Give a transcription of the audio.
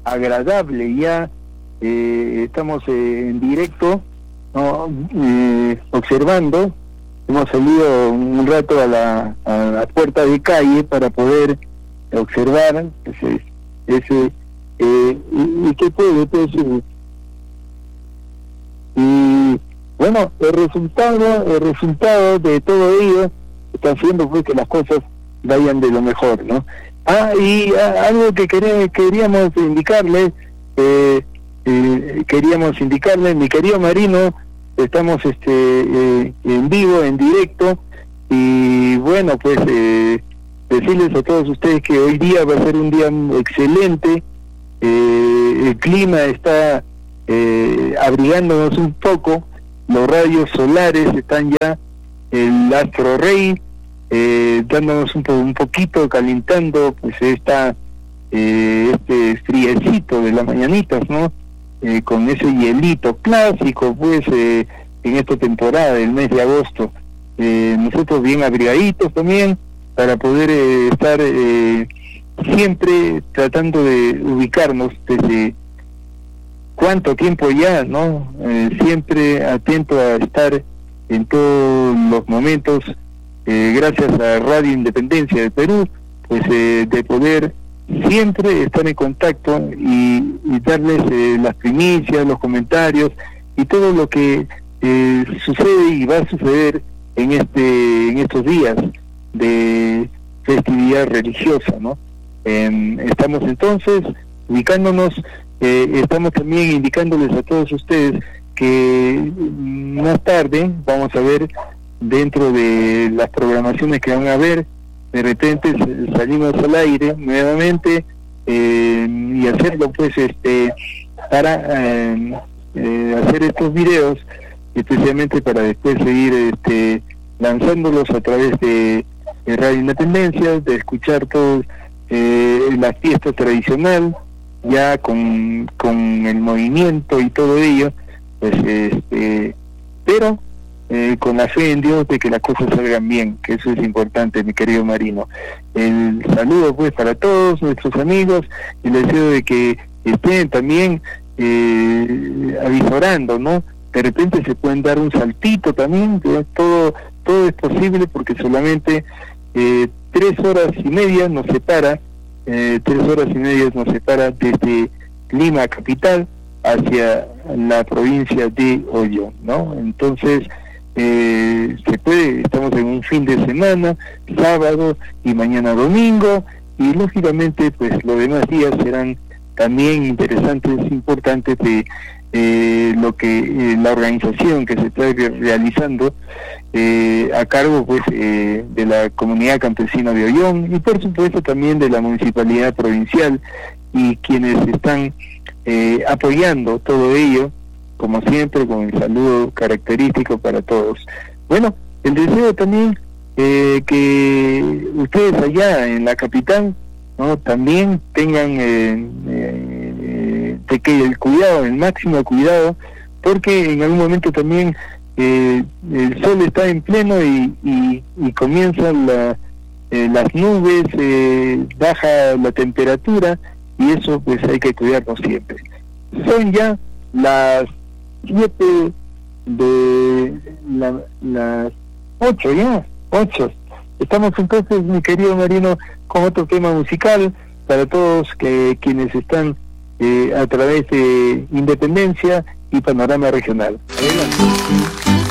agradable ya. Estamos en directo, ¿no? Observando. Hemos salido un rato a la puerta de calle para poder observar y qué puede ser. Y bueno, el resultado de todo ello está haciendo pues que las cosas vayan de lo mejor, ¿no? Y algo que queríamos indicarles, mi querido Marino, estamos en vivo, en directo, y bueno, pues decirles a todos ustedes que hoy día va a ser un día excelente. El clima está abrigándonos un poco, los rayos solares están ya, el astro rey dándonos un poquito, calentando pues este friecito de las mañanitas, ¿no? Con ese hielito clásico pues en esta temporada del mes de agosto, nosotros bien abrigaditos también para poder estar siempre tratando de ubicarnos desde cuánto tiempo ya, ¿no? Siempre atento a estar en todos los momentos, gracias a Radio Independencia del Perú, pues de poder siempre estar en contacto y darles las primicias, los comentarios y todo lo que sucede y va a suceder en estos días de festividad religiosa, ¿no? Estamos entonces ubicándonos, estamos también indicándoles a todos ustedes que más tarde vamos a ver dentro de las programaciones que van a haber, de repente salimos al aire nuevamente y hacerlo pues para hacer estos videos, especialmente para después seguir lanzándolos a través de Radio Independencia, de escuchar todos la fiesta tradicional ya con el movimiento y todo ello, pues pero con la fe en Dios de que las cosas salgan bien, que eso es importante, mi querido Marino. El saludo pues para todos nuestros amigos y el deseo de que estén también avisorando, ¿no? De repente se pueden dar un saltito también, todo es posible porque solamente 3 horas y media nos separa, 3 horas y media nos separa desde Lima capital hacia la provincia de Ollón, ¿no? Entonces se puede, estamos en un fin de semana, sábado y mañana domingo, y lógicamente pues los demás días serán también interesantes, importantes de lo que la organización que se está realizando a cargo pues de la comunidad campesina de Ollón y por supuesto también de la municipalidad provincial y quienes están apoyando todo ello, como siempre, con el saludo característico para todos. Bueno, el deseo también que ustedes allá en la capital, ¿no? También tengan de que el cuidado, el máximo cuidado, porque en algún momento también el sol está en pleno y comienzan las nubes, baja la temperatura y eso pues hay que cuidarnos siempre. Son ya las 7 de las 8 ya, 8. Estamos entonces, mi querido Marino, con otro tema musical para todos quienes están a través de Independencia y Panorama Regional. Adelante.